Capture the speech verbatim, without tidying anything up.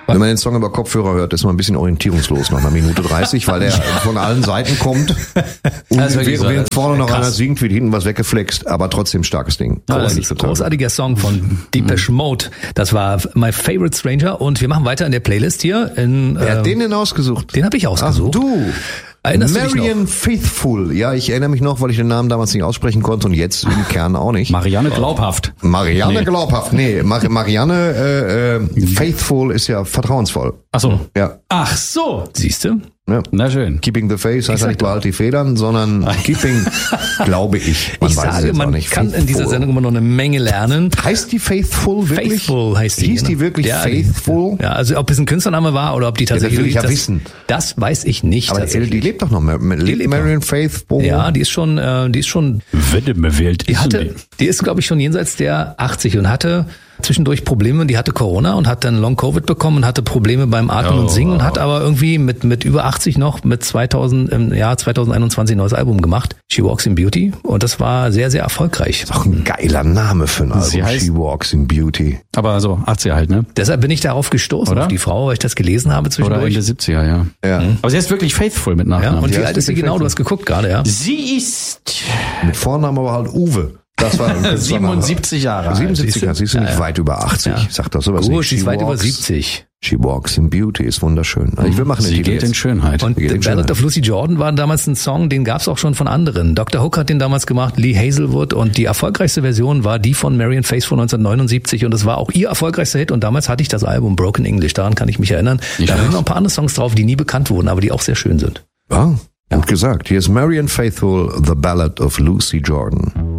Wenn man den Song über Kopfhörer hört, ist man ein bisschen orientierungslos nach einer Minute dreißig, weil der von allen Seiten kommt. Und Also während, so, während vorne noch krass. einer singt, wird hinten was weggeflext, aber trotzdem starkes Ding. Ja, das ist ein großartiger Song von Depeche Mode. Das war My Favorite Stranger und wir machen weiter in der Playlist hier. In, Wer hat ähm, den denn ausgesucht? den habe ich ausgesucht. Ach, du. Erinnerst du dich noch? Marianne Faithfull. Ja, ich erinnere mich noch, weil ich den Namen damals nicht aussprechen konnte und jetzt im Kern auch nicht. Marianne glaubhaft. Marianne Nee. glaubhaft. Nee, Mar- Marianne äh, äh, Faithful ist ja vertrauensvoll. Ach so. Ja. Ach so. Siehst du? ja. Na schön. Keeping the Faith heißt ja nicht sag behalt die Federn, sondern Keeping, glaube ich. Man Ich weiß es sage, jetzt auch man nicht. kann in dieser Faithful. Sendung immer noch eine Menge lernen. Heißt die Faithful wirklich? Faithful heißt die. Hieß die genau. wirklich Ja, Faithful? Ja, also ob es ein Künstlername war oder ob die tatsächlich... das will ich ja das, wissen. Das weiß ich nicht. Aber die, tatsächlich. die lebt doch noch. Lebt lebt Marianne Faithful? Ja, die ist schon, äh, die ist schon, Wenn mir wählt, die hatte, die ist glaube ich schon jenseits der achtzig und hatte zwischendurch Probleme. Die hatte Corona und hat dann Long Covid bekommen und hatte Probleme beim Atmen Oh, und Singen und wow. hat aber irgendwie mit mit über achtzig noch mit zweitausend im Jahr zwanzig einundzwanzig ein neues Album gemacht. She Walks in Beauty und das war sehr sehr erfolgreich. Auch ein geiler Name für ein Album. Sie heißt- She Walks in Beauty. Aber so, achtziger halt, ne? Deshalb bin ich darauf gestoßen, Oder? auf die Frau, weil ich das gelesen habe Oder zwischendurch. Ende siebziger, ja. Ja. Aber sie ist wirklich faithful mit Ja, Nachnamen. und Die wie heißt alt ist sie wirklich genau? Du Faithful. hast geguckt gerade, ja. Sie ist Mit Vornamen aber halt Uwe. Das war ein Künstlername. siebenundsiebzig Jahre alt. siebenundsiebzig, Siehst du? siehst du nicht Ja, ja. weit über achtzig. Ja. Sag doch sowas Gut, nicht. sie ist She weit über walks- siebzig. She Walks in Beauty ist wunderschön. Also ich will machen den Sie Titel geht in jetzt. Schönheit. Und Wie geht The denn Ballad schon? of Lucy Jordan war damals ein Song, den gab es auch schon von anderen. Doktor Hook hat den damals gemacht, Lee Hazelwood und die erfolgreichste Version war die von Marianne Faithfull neunzehnhundertneunundsiebzig und das war auch ihr erfolgreichster Hit und damals hatte ich das Album Broken English, daran kann ich mich erinnern. Ich da auch. sind noch ein paar andere Songs drauf, die nie bekannt wurden, aber die auch sehr schön sind. Ja, gut gesagt. Hier ist Marianne Faithfull, The Ballad of Lucy Jordan.